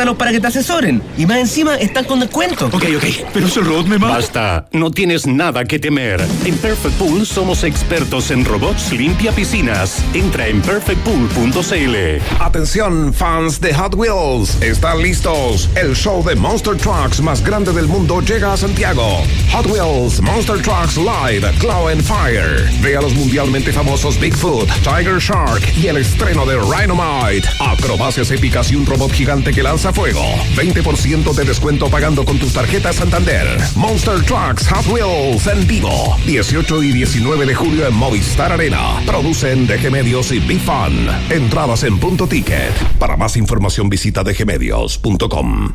Contrátalos para que te asesoren. Y más encima están con descuento. Ok, pero si el robot me mata. Basta, no tienes nada que temer. En Perfect Pool somos expertos en robots limpia piscinas. Entra en perfectpool.cl. Atención, fans de Hot Wheels. ¿Están listos? El show de Monster Trucks más grande del mundo llega a Santiago. Hot Wheels Monster Trucks Live Claw and Fire. Ve a los mundialmente famosos Bigfoot, Tiger Shark y el estreno de Rhinomite. Acrobacias épicas y un robot gigante que lanza fuego. 20% de descuento pagando con tus tarjetas Santander. Monster Trucks Hot Wheels en vivo. 18 y 19 de julio en Movistar Arena. Producen DG Medios y Big Fun. Entradas en Punto Ticket. Para más información visita dgmedios.com.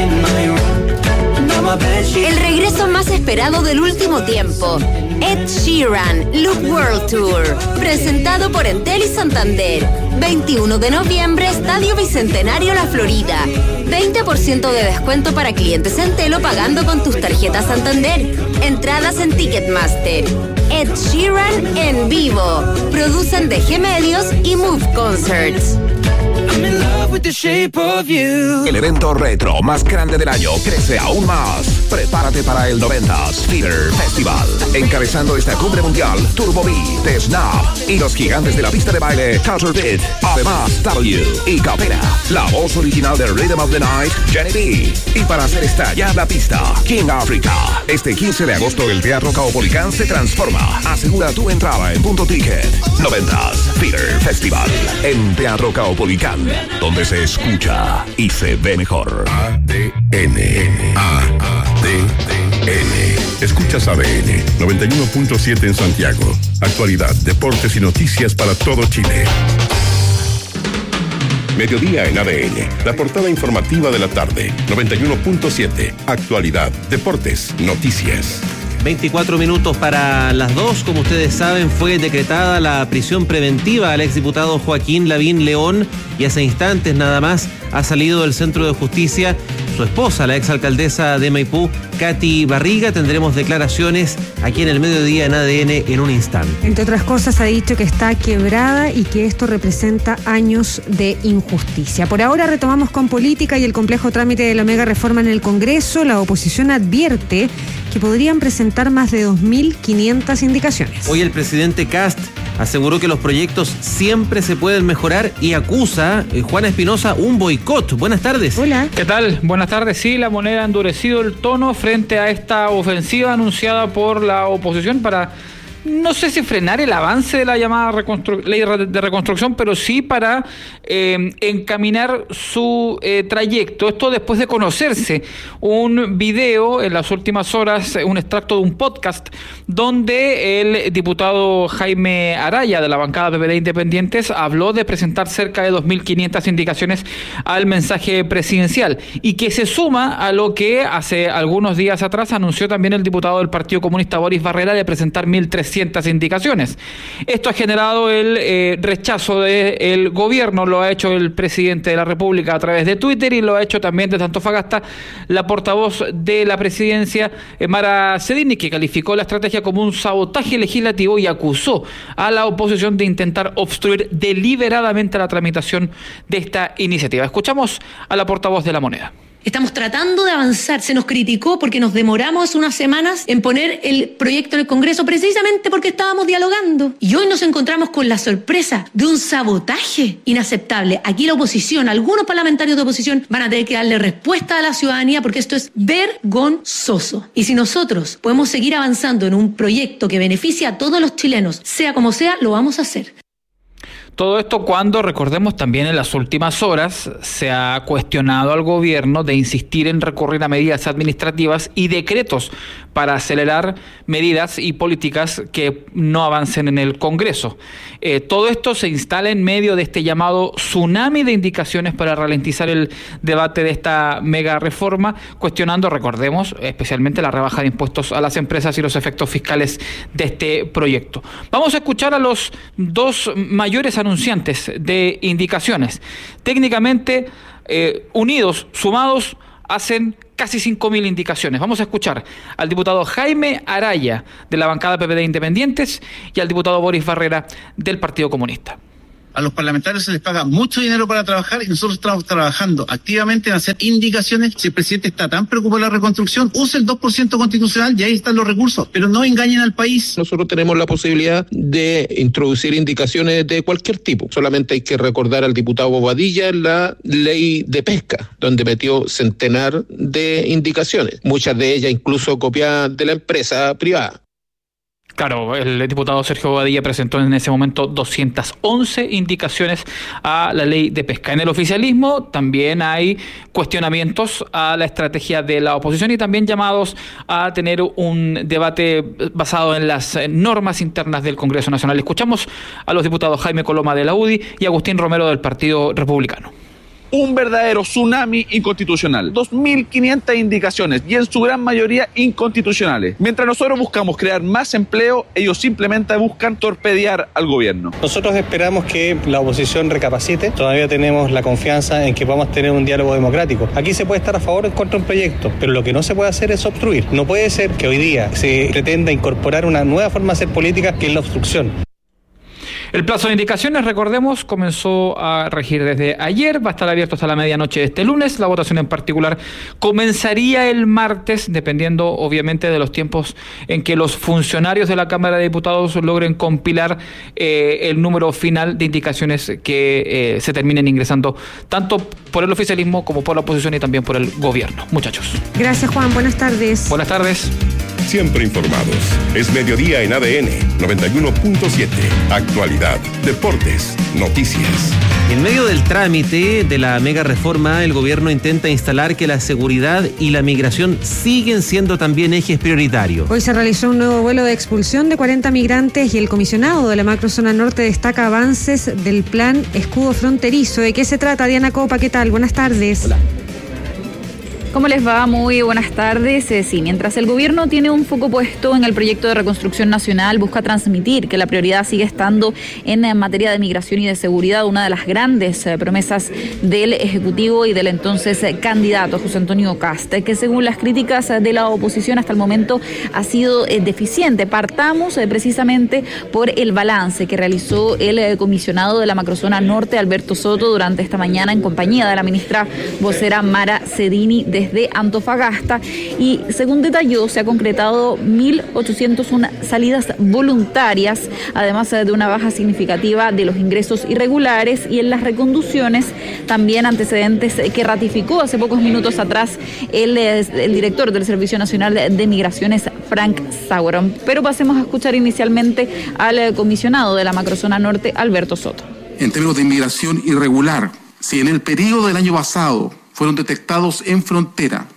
El regreso más esperado del último tiempo. Ed Sheeran, Look World Tour. Presentado por Entel y Santander. 21 de noviembre, Estadio Bicentenario La Florida. 20% de descuento para clientes Entel o pagando con tus tarjetas Santander. Entradas en Ticketmaster. Ed Sheeran en vivo. Producen DG Medios y Move Concerts. El evento retro más grande del año crece aún más. Prepárate para el 90s Theater Festival. Encabezando esta cumbre mundial, Turbo B, The Snap y los gigantes de la pista de baile, Culture Beat. Además, W y Capera. La voz original de Rhythm of the Night, Jenny B. Y para hacer estallar la pista, King Africa. Este 15 de agosto el Teatro Caupolicán se transforma. Asegura tu entrada en Punto Ticket. 90s Theater Festival. En Teatro Caupolicán, donde se escucha y se ve mejor. ADN. Escuchas ADN 91.7 en Santiago. Actualidad, deportes y noticias para todo Chile. Mediodía en ADN, la portada informativa de la tarde. 91.7. Actualidad, deportes, noticias. 24 minutos para las 2. Como ustedes saben, fue decretada la prisión preventiva al exdiputado Joaquín Lavín León y hace instantes nada más ha salido del Centro de Justicia su esposa, la exalcaldesa de Maipú, Katy Barriga. Tendremos declaraciones aquí en el mediodía en ADN en un instante. Entre otras cosas, ha dicho que está quebrada y que esto representa años de injusticia. Por ahora retomamos con política y el complejo trámite de la mega reforma en el Congreso. La oposición advierte que podrían presentar más de 2.500 indicaciones. Hoy el presidente Kast aseguró que los proyectos siempre se pueden mejorar y acusa, Juana Espinosa, un boicot. Buenas tardes. Hola. ¿Qué tal? Buenas tardes. Sí, la Moneda ha endurecido el tono frente a esta ofensiva anunciada por la oposición para, no sé si frenar el avance de la llamada ley de reconstrucción, pero sí para encaminar su trayecto. Esto después de conocerse un video en las últimas horas, un extracto de un podcast, donde el diputado Jaime Araya, de la bancada PPD Independientes, habló de presentar cerca de 2.500 indicaciones al mensaje presidencial, y que se suma a lo que hace algunos días atrás anunció también el diputado del Partido Comunista Boris Barrera de presentar 1.300 indicaciones. Esto ha generado el rechazo del gobierno. Lo ha hecho el presidente de la República a través de Twitter y lo ha hecho también desde Antofagasta la portavoz de la presidencia, Mara Cedini, que calificó la estrategia como un sabotaje legislativo y acusó a la oposición de intentar obstruir deliberadamente la tramitación de esta iniciativa. Escuchamos a la portavoz de La Moneda. Estamos tratando de avanzar. Se nos criticó porque nos demoramos unas semanas en poner el proyecto en el Congreso, precisamente porque estábamos dialogando. Y hoy nos encontramos con la sorpresa de un sabotaje inaceptable. Aquí la oposición, algunos parlamentarios de oposición, van a tener que darle respuesta a la ciudadanía, porque esto es vergonzoso. Y si nosotros podemos seguir avanzando en un proyecto que beneficia a todos los chilenos, sea como sea, lo vamos a hacer. Todo esto cuando, recordemos, también en las últimas horas se ha cuestionado al gobierno de insistir en recurrir a medidas administrativas y decretos para acelerar medidas y políticas que no avancen en el Congreso. Todo esto se instala en medio de este llamado tsunami de indicaciones para ralentizar el debate de esta mega reforma, cuestionando, recordemos, especialmente la rebaja de impuestos a las empresas y los efectos fiscales de este proyecto. Vamos a escuchar a los dos mayores anunciantes de indicaciones. Técnicamente, unidos, sumados, hacen casi 5.000 indicaciones. Vamos a escuchar al diputado Jaime Araya, de la bancada PPD Independientes, y al diputado Boris Barrera, del Partido Comunista. A los parlamentarios se les paga mucho dinero para trabajar y nosotros estamos trabajando activamente en hacer indicaciones. Si el presidente está tan preocupado de la reconstrucción, use el 2% constitucional y ahí están los recursos, pero no engañen al país. Nosotros tenemos la posibilidad de introducir indicaciones de cualquier tipo. Solamente hay que recordar al diputado Bobadilla la ley de pesca, donde metió centenar de indicaciones, muchas de ellas incluso copiadas de la empresa privada. Claro, el diputado Sergio Bobadilla presentó en ese momento 211 indicaciones a la ley de pesca. En el oficialismo también hay cuestionamientos a la estrategia de la oposición y también llamados a tener un debate basado en las normas internas del Congreso Nacional. Escuchamos a los diputados Jaime Coloma de la UDI y Agustín Romero del Partido Republicano. Un verdadero tsunami inconstitucional. 2.500 indicaciones y en su gran mayoría inconstitucionales. Mientras nosotros buscamos crear más empleo, ellos simplemente buscan torpedear al gobierno. Nosotros esperamos que la oposición recapacite. Todavía tenemos la confianza en que vamos a tener un diálogo democrático. Aquí se puede estar a favor o en contra de un proyecto, pero lo que no se puede hacer es obstruir. No puede ser que hoy día se pretenda incorporar una nueva forma de hacer política que es la obstrucción. El plazo de indicaciones, recordemos, comenzó a regir desde ayer, va a estar abierto hasta la medianoche de este lunes. La votación en particular comenzaría el martes, dependiendo obviamente de los tiempos en que los funcionarios de la Cámara de Diputados logren compilar el número final de indicaciones que se terminen ingresando tanto por el oficialismo como por la oposición y también por el gobierno. Muchachos. Gracias, Juan. Buenas tardes. Buenas tardes. Siempre informados. Es mediodía en ADN 91.7. Actualidad, deportes, noticias. En medio del trámite de la mega reforma, el gobierno intenta instalar que la seguridad y la migración siguen siendo también ejes prioritarios. Hoy se realizó un nuevo vuelo de expulsión de 40 migrantes y el comisionado de la macrozona norte destaca avances del plan Escudo Fronterizo. ¿De qué se trata? Diana Copa, ¿qué tal? Buenas tardes. Hola. ¿Cómo les va? Muy buenas tardes. Sí, mientras el gobierno tiene un foco puesto en el proyecto de reconstrucción nacional, busca transmitir que la prioridad sigue estando en materia de migración y de seguridad, una de las grandes promesas del Ejecutivo y del entonces candidato José Antonio Kast, que según las críticas de la oposición hasta el momento ha sido deficiente. Partamos precisamente por el balance que realizó el comisionado de la macrozona norte, Alberto Soto, durante esta mañana en compañía de la ministra vocera Mara Cedini desde Antofagasta, y según detalló se ha concretado 1.801 salidas voluntarias, además de una baja significativa de los ingresos irregulares, y en las reconducciones también antecedentes que ratificó hace pocos minutos atrás el director del Servicio Nacional de Migraciones, Frank Sauron. Pero pasemos a escuchar inicialmente al comisionado de la macrozona norte, Alberto Soto. En términos de inmigración irregular, si en el periodo del año pasado fueron detectados en frontera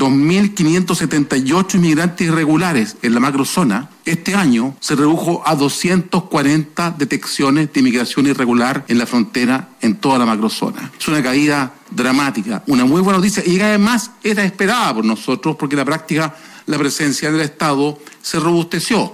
2.578 inmigrantes irregulares en la macrozona, este año se redujo a 240 detecciones de inmigración irregular en la frontera en toda la macrozona. Es una caída dramática, una muy buena noticia, y además era esperada por nosotros porque en la práctica la presencia del Estado se robusteció.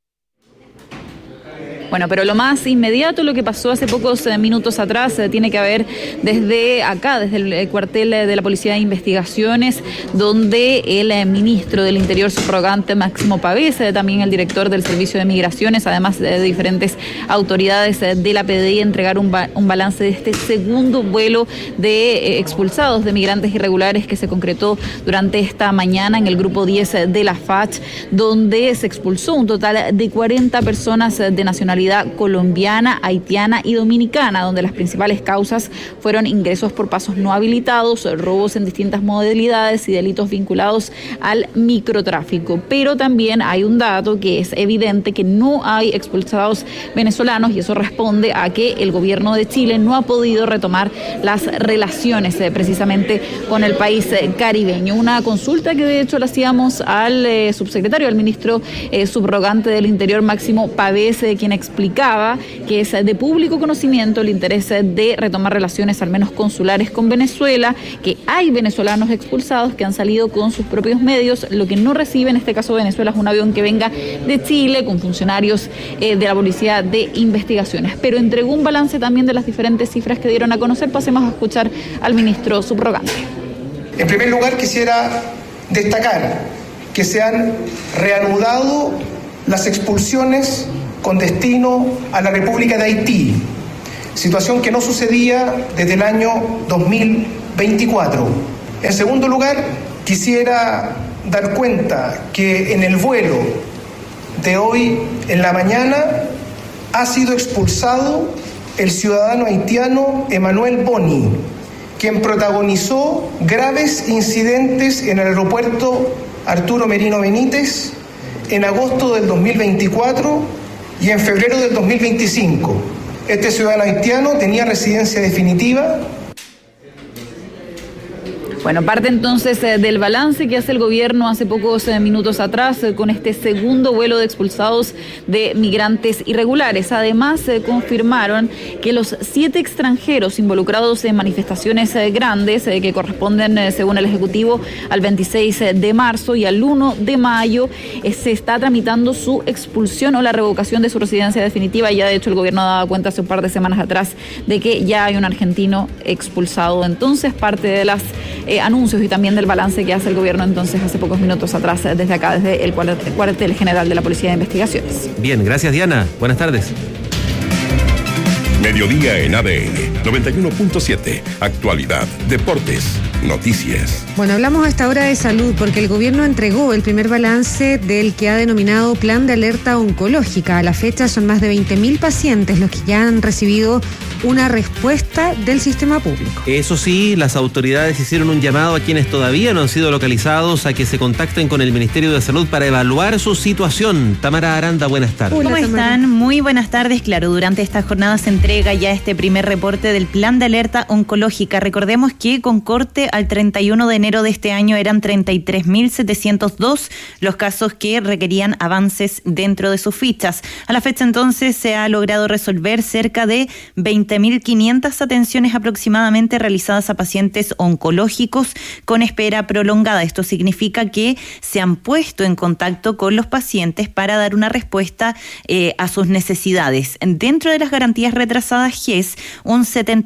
Bueno, pero lo más inmediato, lo que pasó hace pocos minutos atrás, tiene que ver desde acá, desde el cuartel de la Policía de Investigaciones, donde el ministro del Interior subrogante, Máximo Pavés, también el director del Servicio de Migraciones, además de diferentes autoridades de la PDI, entregaron un balance de este segundo vuelo de expulsados de migrantes irregulares que se concretó durante esta mañana en el grupo 10 de la FACH, donde se expulsó un total de 40 personas de nacionalidad colombiana, haitiana y dominicana, donde las principales causas fueron ingresos por pasos no habilitados, robos en distintas modalidades y delitos vinculados al microtráfico. Pero también hay un dato que es evidente, que no hay expulsados venezolanos, y eso responde a que el gobierno de Chile no ha podido retomar las relaciones precisamente con el país caribeño. Una consulta que de hecho le hacíamos al subsecretario, al ministro subrogante del Interior, Máximo Pavés, quien explicaba que es de público conocimiento el interés de retomar relaciones al menos consulares con Venezuela, que hay venezolanos expulsados que han salido con sus propios medios. Lo que no recibe en este caso Venezuela es un avión que venga de Chile con funcionarios de la Policía de Investigaciones. Pero entregó un balance también de las diferentes cifras que dieron a conocer. Pasemos a escuchar al ministro subrogante. En primer lugar, quisiera destacar que se han reanudado las expulsiones con destino a la República de Haití. situación que no sucedía desde el año 2024. En segundo lugar, quisiera dar cuenta que en el vuelo de hoy en la mañana ha sido expulsado el ciudadano haitiano Emmanuel Boni, quien protagonizó graves incidentes en el aeropuerto Arturo Merino Benítez en agosto del 2024 y en febrero del 2025. Este ciudadano haitiano tenía residencia definitiva. Bueno, parte entonces del balance que hace el gobierno hace pocos minutos atrás con este segundo vuelo de expulsados de migrantes irregulares. Además, confirmaron que los 7 extranjeros involucrados en manifestaciones grandes que corresponden, según el Ejecutivo, al 26 de marzo y al 1 de mayo, se está tramitando su expulsión o la revocación de su residencia definitiva. Ya, de hecho, el gobierno daba cuenta hace un par de semanas atrás de que ya hay un argentino expulsado. Entonces, parte de las anuncios y también del balance que hace el gobierno entonces hace pocos minutos atrás desde acá, desde el cuartel general de la Policía de Investigaciones. Bien, gracias Diana. Buenas tardes. Mediodía en ADN 91.7. Actualidad, deportes, noticias. Bueno, hablamos a esta hora de salud porque el gobierno entregó el primer balance del que ha denominado Plan de Alerta Oncológica. A la fecha son más de 20.000 pacientes los que ya han recibido una respuesta del sistema público. Eso sí, las autoridades hicieron un llamado a quienes todavía no han sido localizados a que se contacten con el Ministerio de Salud para evaluar su situación. Tamara Aranda, buenas tardes. Hola, ¿cómo están? Muy buenas tardes. Claro, durante esta jornada se entrega ya este primer reporte del Plan de Alerta Oncológica. Recordemos que con corte al 31 de enero de este año eran 33.702 los casos que requerían avances dentro de sus fichas. A la fecha entonces se ha logrado resolver cerca de 20.500 atenciones aproximadamente realizadas a pacientes oncológicos con espera prolongada. Esto significa que se han puesto en contacto con los pacientes para dar una respuesta a sus necesidades. Dentro de las garantías retrasadas GES, un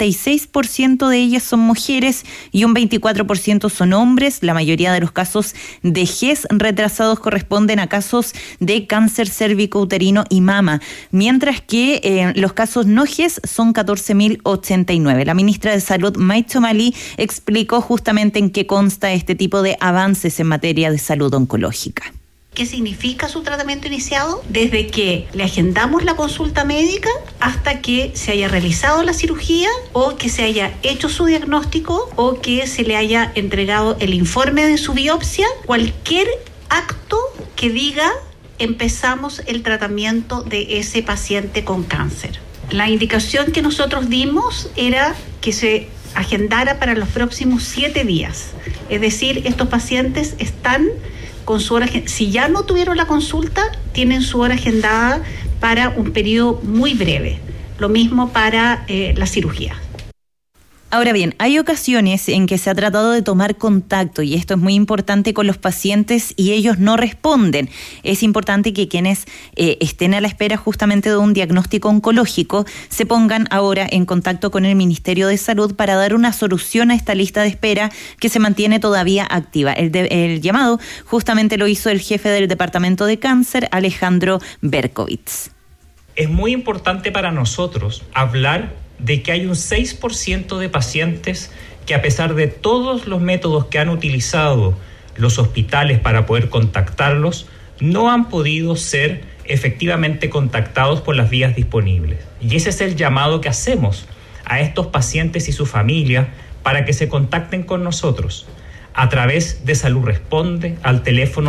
76% de ellas son mujeres y un 24% son hombres. La mayoría de los casos de GES retrasados corresponden a casos de cáncer cérvico-uterino y mama, mientras que los casos no GES son 14.089. La ministra de Salud, May Chomali, explicó justamente en qué consta este tipo de avances en materia de salud oncológica. ¿Qué significa su tratamiento iniciado? Desde que le agendamos la consulta médica hasta que se haya realizado la cirugía o que se haya hecho su diagnóstico o que se le haya entregado el informe de su biopsia, cualquier acto que diga empezamos el tratamiento de ese paciente con cáncer. La indicación que nosotros dimos era que se agendara para los próximos 7 días. Es decir, estos pacientes están con su hora, si ya no tuvieron la consulta, tienen su hora agendada para un periodo muy breve. Lo mismo para la cirugía. Ahora bien, hay ocasiones en que se ha tratado de tomar contacto y esto es muy importante con los pacientes y ellos no responden. Es importante que quienes estén a la espera justamente de un diagnóstico oncológico se pongan ahora en contacto con el Ministerio de Salud para dar una solución a esta lista de espera que se mantiene todavía activa. El llamado justamente lo hizo el jefe del Departamento de Cáncer, Alejandro Berkovitz. Es muy importante para nosotros hablar de que hay un 6% de pacientes que, a pesar de todos los métodos que han utilizado los hospitales para poder contactarlos, no han podido ser efectivamente contactados por las vías disponibles. Y ese es el llamado que hacemos a estos pacientes y su familia para que se contacten con nosotros a través de Salud Responde al teléfono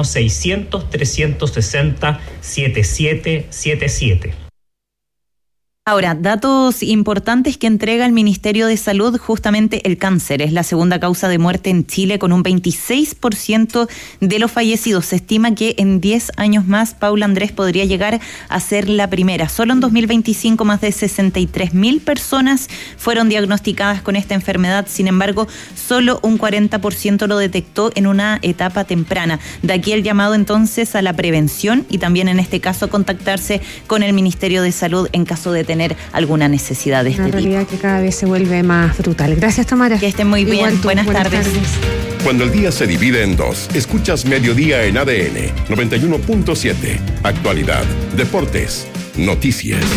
600-360-7777. Ahora, datos importantes que entrega el Ministerio de Salud, justamente el cáncer es la segunda causa de muerte en Chile con un 26% de los fallecidos. Se estima que en 10 años más, Paula Andrés, podría llegar a ser la primera. Solo en 2025 más de 63.000 personas fueron diagnosticadas con esta enfermedad. Sin embargo, solo un 40% lo detectó en una etapa temprana. De aquí el llamado entonces a la prevención y también en este caso contactarse con el Ministerio de Salud en caso de tener alguna necesidad de este tipo. Una realidad que cada vez se vuelve más brutal. Gracias, Tamara. Que estén muy bien. Buenas tardes. Cuando el día se divide en dos, escuchas Mediodía en ADN 91.7. Actualidad, deportes, noticias.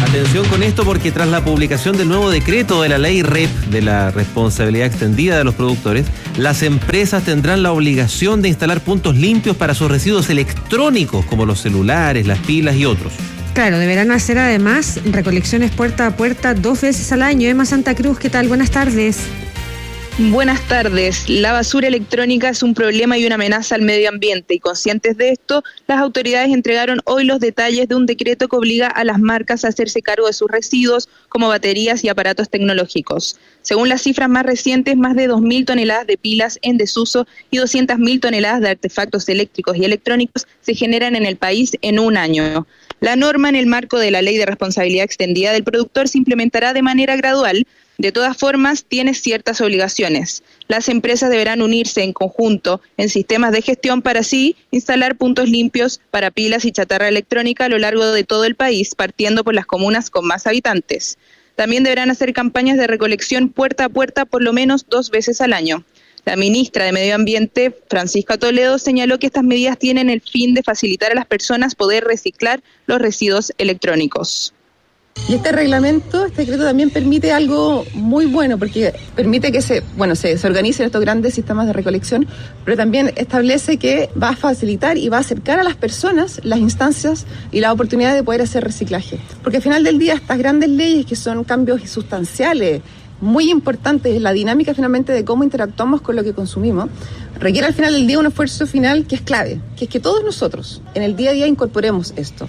Atención con esto porque tras la publicación del nuevo decreto de la ley REP de la responsabilidad extendida de los productores, las empresas tendrán la obligación de instalar puntos limpios para sus residuos electrónicos como los celulares, las pilas y otros. Claro, deberán hacer además recolecciones puerta a puerta 2 veces al año. Emma Santa Cruz, ¿qué tal? Buenas tardes. Buenas tardes. La basura electrónica es un problema y una amenaza al medio ambiente y conscientes de esto, las autoridades entregaron hoy los detalles de un decreto que obliga a las marcas a hacerse cargo de sus residuos como baterías y aparatos tecnológicos. Según las cifras más recientes, más de 2.000 toneladas de pilas en desuso y 200.000 toneladas de artefactos eléctricos y electrónicos se generan en el país en un año. La norma en el marco de la Ley de Responsabilidad Extendida del Productor se implementará de manera gradual. De todas formas, tiene ciertas obligaciones. Las empresas deberán unirse en conjunto en sistemas de gestión para así instalar puntos limpios para pilas y chatarra electrónica a lo largo de todo el país, partiendo por las comunas con más habitantes. También deberán hacer campañas de recolección puerta a puerta por lo menos 2 veces al año. La ministra de Medio Ambiente, Francisca Toledo, señaló que estas medidas tienen el fin de facilitar a las personas poder reciclar los residuos electrónicos. Y este reglamento, este decreto también permite algo muy bueno, porque permite que se organicen estos grandes sistemas de recolección, pero también establece que va a facilitar y va a acercar a las personas las instancias y la oportunidad de poder hacer reciclaje. Porque al final del día estas grandes leyes, que son cambios sustanciales, muy importantes en la dinámica finalmente de cómo interactuamos con lo que consumimos, requiere al final del día un esfuerzo final que es clave, que es que todos nosotros en el día a día incorporemos esto.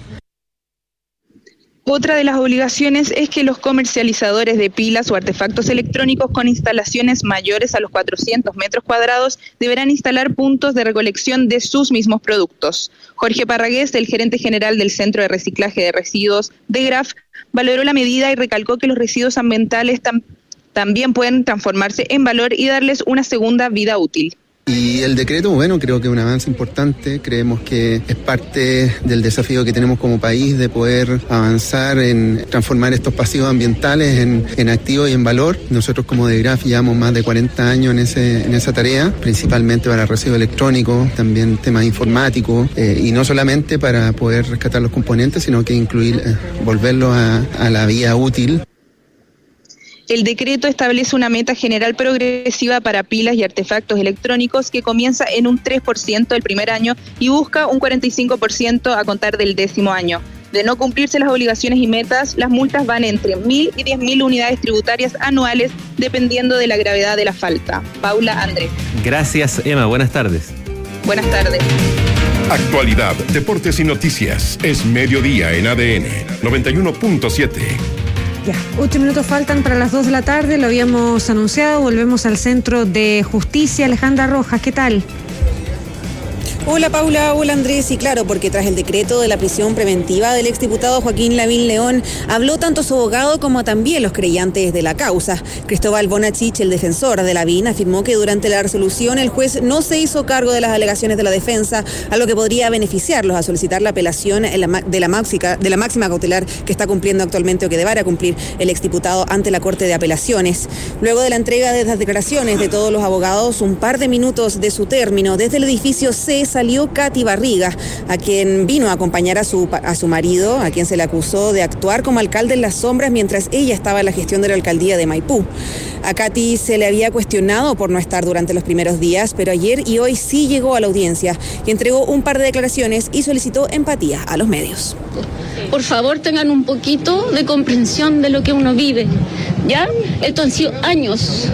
Otra de las obligaciones es que los comercializadores de pilas o artefactos electrónicos con instalaciones mayores a los 400 metros cuadrados deberán instalar puntos de recolección de sus mismos productos. Jorge Parragués, el gerente general del Centro de Reciclaje de Residuos de GRAF, valoró la medida y recalcó que los residuos ambientales también pueden transformarse en valor y darles una segunda vida útil. Y el decreto, bueno, creo que es un avance importante. Creemos que es parte del desafío que tenemos como país de poder avanzar en transformar estos pasivos ambientales en activos y en valor. Nosotros como de GRAF llevamos más de 40 años en esa tarea, principalmente para residuos electrónicos, también temas informáticos, y no solamente para poder rescatar los componentes, sino que incluir, volverlos a la vía útil. El decreto establece una meta general progresiva para pilas y artefactos electrónicos que comienza en un 3% el primer año y busca un 45% a contar del 10º año. De no cumplirse las obligaciones y metas, las multas van entre 1.000 y 10.000 unidades tributarias anuales, dependiendo de la gravedad de la falta. Paula Andrés. Gracias, Emma. Buenas tardes. Buenas tardes. Actualidad, deportes y noticias. Es mediodía en ADN 91.7. Ya, 8 minutos faltan para las 2 de la tarde, lo habíamos anunciado, volvemos al Centro de Justicia. Alejandra Rojas, ¿qué tal? Hola Paula, hola Andrés, y claro, porque tras el decreto de la prisión preventiva del exdiputado Joaquín Lavín León, habló tanto su abogado como también los creyentes de la causa. Cristóbal Bonachich, el defensor de Lavín, afirmó que durante la resolución el juez no se hizo cargo de las alegaciones de la defensa, algo que podría beneficiarlos a solicitar la apelación de la máxima cautelar que está cumpliendo actualmente o que deberá cumplir el exdiputado ante la Corte de Apelaciones. Luego de la entrega de las declaraciones de todos los abogados, un par de minutos de su término, desde el edificio C salió Katy Barriga, a quien vino a acompañar a su marido, a quien se le acusó de actuar como alcalde en las sombras mientras ella estaba en la gestión de la alcaldía de Maipú. A Katy se le había cuestionado por no estar durante los primeros días, pero ayer y hoy sí llegó a la audiencia y entregó un par de declaraciones y solicitó empatía a los medios. Por favor, tengan un poquito de comprensión de lo que uno vive, ¿ya? Esto han sido años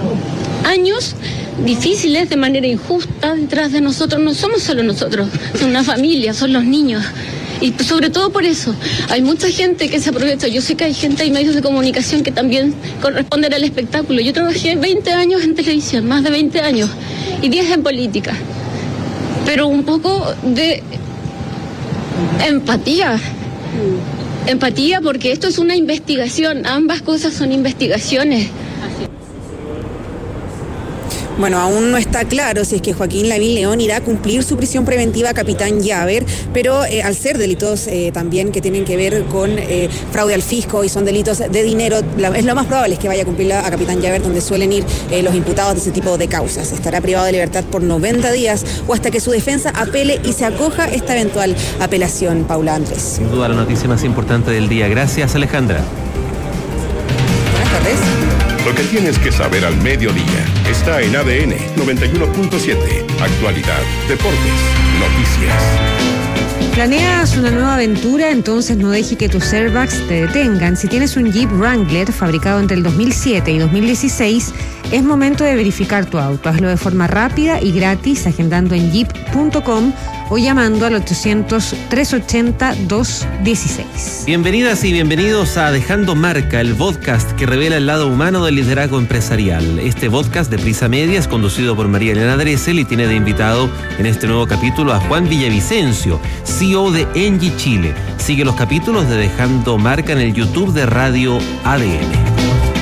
difíciles, de manera injusta, detrás de nosotros. No somos solo nosotros, son una familia, son los niños. Y sobre todo por eso, hay mucha gente que se aprovecha. Yo sé que hay gente, hay medios de comunicación que también corresponden al espectáculo. Yo trabajé 20 años en televisión, más de 20 años, y 10 en política. Pero un poco de empatía. Empatía, porque esto es una investigación, ambas cosas son investigaciones. Bueno, aún no está claro si es que Joaquín Lavín León irá a cumplir su prisión preventiva a Capitán Llaver, pero al ser delitos también que tienen que ver con fraude al fisco y son delitos de dinero, es lo más probable es que vaya a cumplirla a Capitán Llaver, donde suelen ir los imputados de ese tipo de causas. Estará privado de libertad por 90 días o hasta que su defensa apele y se acoja esta eventual apelación. Paula Andrés. Sin duda la noticia más importante del día. Gracias, Alejandra. Buenas tardes. Lo que tienes que saber al mediodía está en ADN 91.7. Actualidad, deportes, noticias. ¿Planeas una nueva aventura? Entonces no deje que tus airbags te detengan. Si tienes un Jeep Wrangler fabricado entre el 2007 y 2016, es momento de verificar tu auto. Hazlo de forma rápida y gratis agendando en jeep.com o llamando al 800-380-216. Bienvenidas y bienvenidos a Dejando Marca, el podcast que revela el lado humano del liderazgo empresarial. Este podcast de Prisa Media es conducido por María Elena Dressel y tiene de invitado en este nuevo capítulo a Juan Villavicencio, CEO de Engie Chile. Sigue los capítulos de Dejando Marca en el YouTube de Radio ADN.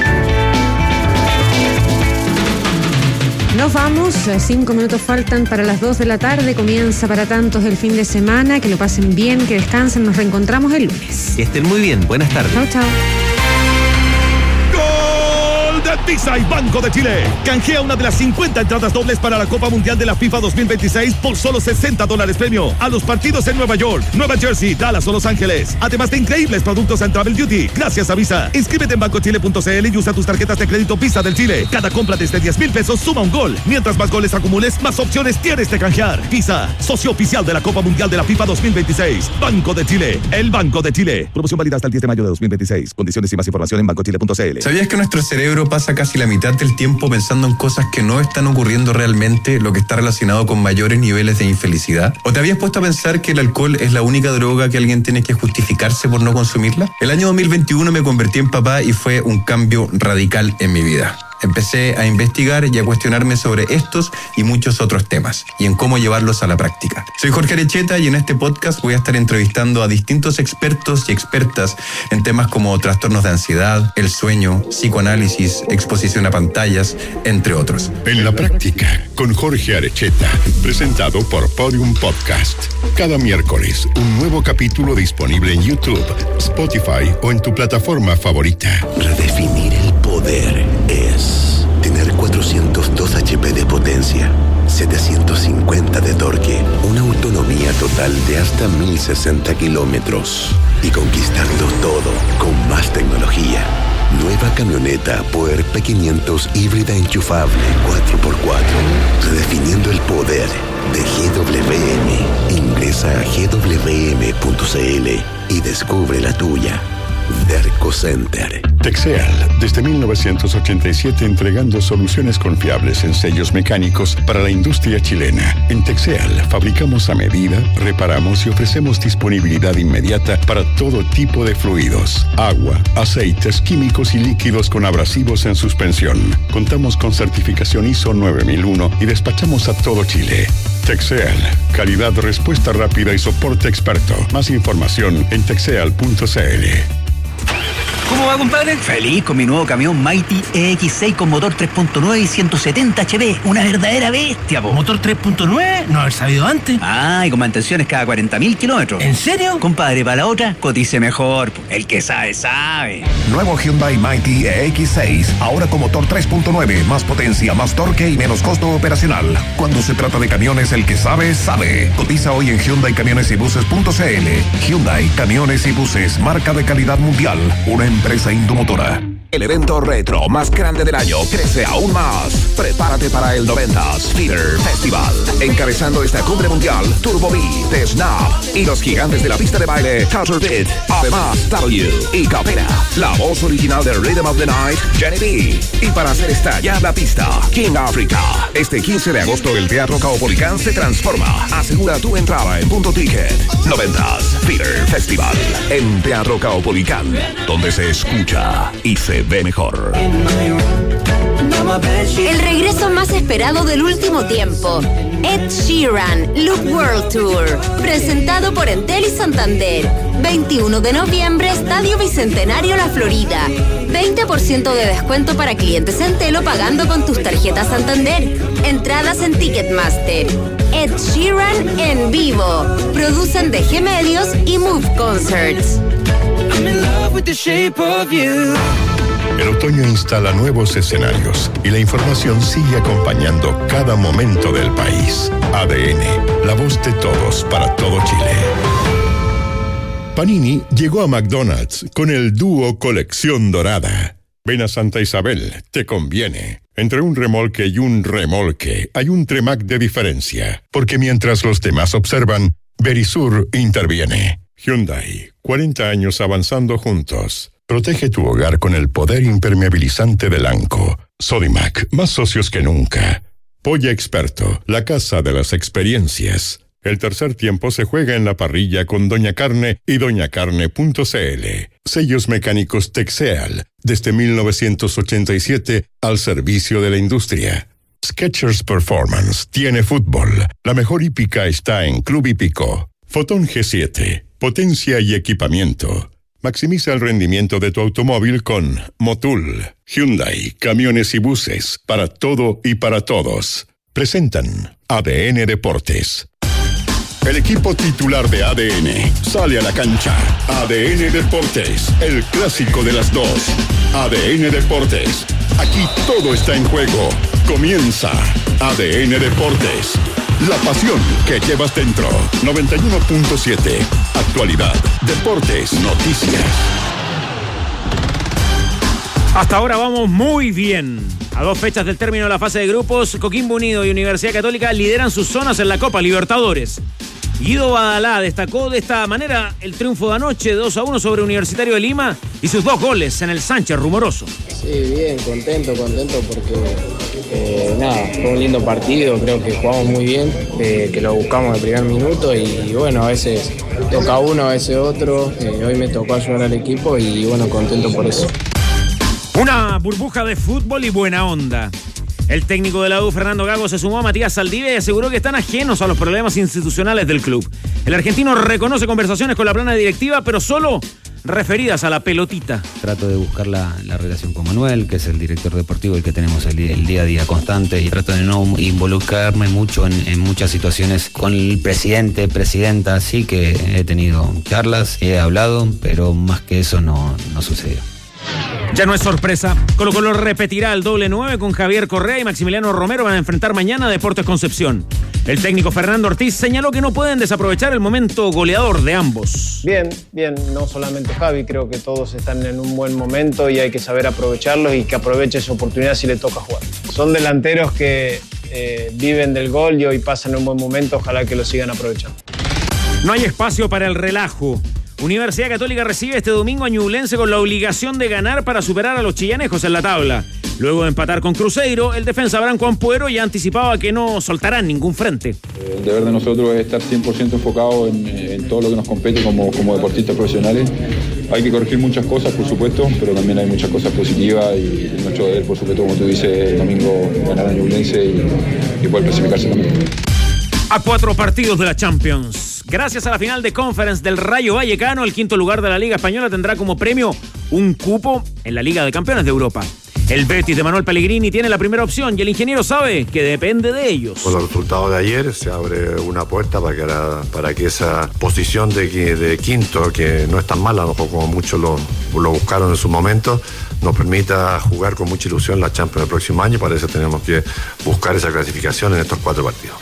Nos vamos, 5 minutos faltan para las 2 de la tarde, comienza para tantos el fin de semana, que lo pasen bien, que descansen, nos reencontramos el lunes. Que estén muy bien, buenas tardes. Chao, chao. De Visa y Banco de Chile. Canjea una de las 50 entradas dobles para la Copa Mundial de la FIFA 2026 por solo $60 premio a los partidos en Nueva York, Nueva Jersey, Dallas o Los Ángeles. Además de increíbles productos en Travel Duty. Gracias a Visa. Inscríbete en bancochile.cl y usa tus tarjetas de crédito Visa del Chile. Cada compra desde $10,000 suma un gol. Mientras más goles acumules, más opciones tienes de canjear. Visa, socio oficial de la Copa Mundial de la FIFA 2026. Banco de Chile. El Banco de Chile. Promoción válida hasta el 10 de mayo de 2026. Condiciones y más información en bancochile.cl. ¿Sabías que nuestro cerebro pasa casi la mitad del tiempo pensando en cosas que no están ocurriendo realmente, lo que está relacionado con mayores niveles de infelicidad? ¿O te habías puesto a pensar que el alcohol es la única droga que alguien tiene que justificarse por no consumirla? El año 2021 me convertí en papá y fue un cambio radical en mi vida. Empecé a investigar y a cuestionarme sobre estos y muchos otros temas y en cómo llevarlos a la práctica. Soy Jorge Arecheta y en este podcast voy a estar entrevistando a distintos expertos y expertas en temas como trastornos de ansiedad, el sueño, psicoanálisis, exposición a pantallas, entre otros. En la práctica, con Jorge Arecheta, presentado por Podium Podcast. Cada miércoles, un nuevo capítulo disponible en YouTube, Spotify o en tu plataforma favorita. Redefinir el poder es tener 402 HP de potencia, 750 de torque, una autonomía total de hasta 1060 kilómetros y conquistarlo todo con más tecnología. Nueva camioneta Power P500 híbrida enchufable 4x4. Redefiniendo el poder de GWM. Ingresa a gwm.cl y descubre la tuya. Derco Center. Texeal, desde 1987 entregando soluciones confiables en sellos mecánicos para la industria chilena. En Texeal fabricamos a medida, reparamos y ofrecemos disponibilidad inmediata para todo tipo de fluidos, agua, aceites, químicos y líquidos con abrasivos en suspensión. Contamos con certificación ISO 9001 y despachamos a todo Chile. Texeal, calidad, respuesta rápida y soporte experto. Más información en texeal.cl. ¿Cómo va, compadre? Feliz con mi nuevo camión Mighty EX6 con motor 3.9 y 170 HP. Una verdadera bestia, po. ¿Motor 3.9? No haber sabido antes. Ah, y con mantenciones cada 40.000 kilómetros. ¿En serio? Compadre, para la otra, cotice mejor, po. El que sabe, sabe. Nuevo Hyundai Mighty EX6. Ahora con motor 3.9. Más potencia, más torque y menos costo operacional. Cuando se trata de camiones, el que sabe, sabe. Cotiza hoy en HyundaiCamionesYbuses.cl. Hyundai Camiones y Buses. Marca de calidad mundial. Una empresa indomotora. El evento retro más grande del año crece aún más. Prepárate para el 90s Theater Festival. Encabezando esta cumbre mundial, Turbo B, The Snap y los gigantes de la pista de baile, Culture Beat. Además, W y Capela. La voz original de Rhythm of the Night, Jenny B. Y para hacer estallar la pista, King Africa. Este 15 de agosto el Teatro Caupolicán se transforma. Asegura tu entrada en Punto Ticket. 90s Theater Festival. En Teatro Caupolicán, donde se escucha y se ve mejor. El regreso más esperado del último tiempo. Ed Sheeran, Loop World Tour. Presentado por Entel y Santander. 21 de noviembre, Estadio Bicentenario La Florida. 20% de descuento para clientes Entel pagando con tus tarjetas Santander. Entradas en Ticketmaster. Ed Sheeran en vivo. Producen DG Medios y Move Concerts. El otoño instala nuevos escenarios y la información sigue acompañando cada momento del país. ADN, la voz de todos para todo Chile. Panini llegó a McDonald's con el dúo Colección Dorada. Ven a Santa Isabel, te conviene. Entre un remolque y un remolque hay un Tremac de diferencia, porque mientras los demás observan, Verisur interviene. Hyundai, 40 años avanzando juntos. Protege tu hogar con el poder impermeabilizante del ANCO. Sodimac, más socios que nunca. Polla Experto, la casa de las experiencias. El tercer tiempo se juega en la parrilla con Doña Carne y doñacarne.cl. Sellos mecánicos Texeal, desde 1987 al servicio de la industria. Skechers Performance tiene fútbol. La mejor hípica está en Club Hípico. Fotón G7, potencia y equipamiento. Maximiza el rendimiento de tu automóvil con Motul. Hyundai, camiones y buses, para todo y para todos. Presentan ADN Deportes. El equipo titular de ADN sale a la cancha. ADN Deportes, el clásico de las dos. ADN Deportes, aquí todo está en juego. Comienza ADN Deportes. La pasión que llevas dentro. 91.7. Actualidad, deportes, noticias. Hasta ahora vamos muy bien. A 2 fechas del término de la fase de grupos, Coquimbo Unido y Universidad Católica lideran sus zonas en la Copa Libertadores. Guido Badalá destacó de esta manera el triunfo de anoche 2-1 sobre Universitario de Lima y sus 2 goles en el Sánchez Rumoroso. Sí, bien, contento porque fue un lindo partido, creo que jugamos muy bien, que lo buscamos el primer minuto y bueno, a veces toca uno, a veces otro, hoy me tocó ayudar al equipo y bueno, contento por eso. Una burbuja de fútbol y buena onda. El técnico de la U, Fernando Gago, se sumó a Matías Saldivia y aseguró que están ajenos a los problemas institucionales del club. El argentino reconoce conversaciones con la plana directiva, pero solo referidas a la pelotita. Trato de buscar la relación con Manuel, que es el director deportivo, el que tenemos el día a día constante, y trato de no involucrarme mucho en muchas situaciones con el presidente, presidenta. Sí que he tenido charlas, he hablado, pero más que eso no sucedió. Ya no es sorpresa. Colo-Colo repetirá el doble 9 con Javier Correa y Maximiliano Romero. Van a enfrentar mañana a Deportes Concepción. El técnico Fernando Ortiz señaló que no pueden desaprovechar el momento goleador de ambos. Bien, no solamente Javi, creo que todos están en un buen momento y hay que saber aprovecharlos y que aproveche esa oportunidad si le toca jugar. Son delanteros que viven del gol y hoy pasan un buen momento, ojalá que lo sigan aprovechando. No hay espacio para el relajo. Universidad Católica recibe este domingo a Ñublense con la obligación de ganar para superar a los chillanejos en la tabla. Luego de empatar con Cruzeiro, el defensa Branco Ampuero ya anticipaba que no soltarán ningún frente. El deber de nosotros es estar 100% enfocado en todo lo que nos compete como deportistas profesionales. Hay que corregir muchas cosas, por supuesto, pero también hay muchas cosas positivas y nuestro deber, por supuesto, como tú dices, el domingo ganar a Ñublense y poder clasificarse también. A 4 partidos de la Champions. Gracias a la final de Conference del Rayo Vallecano, el 5º lugar de la Liga Española tendrá como premio un cupo en la Liga de Campeones de Europa. El Betis de Manuel Pellegrini tiene la primera opción y el ingeniero sabe que depende de ellos. Con los resultados de ayer se abre una puerta para que esa posición de quinto, que no es tan mala, como muchos lo buscaron en su momento, nos permita jugar con mucha ilusión la Champions el próximo año. Para eso tenemos que buscar esa clasificación en estos 4 partidos.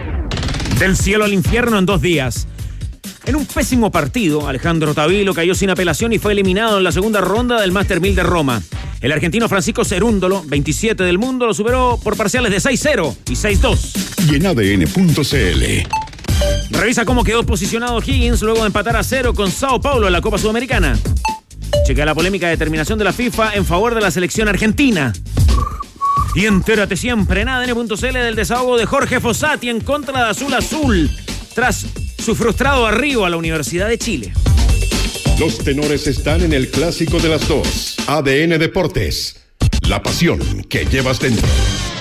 Del cielo al infierno en 2 días. En un pésimo partido, Alejandro Tavilo cayó sin apelación y fue eliminado en la segunda ronda del Master 1000 de Roma. El argentino Francisco Cerúndolo, 27 del mundo, lo superó por parciales de 6-0 y 6-2. Y en ADN.cl. Revisa cómo quedó posicionado Higgins luego de empatar a 0 con Sao Paulo en la Copa Sudamericana. Chequea la polémica determinación de la FIFA en favor de la selección argentina. Y entérate siempre en ADN.cl del desahogo de Jorge Fossati en contra de Azul Azul tras su frustrado arribo a la Universidad de Chile. Los tenores están en el clásico de las dos. ADN Deportes. la pasión que llevas dentro.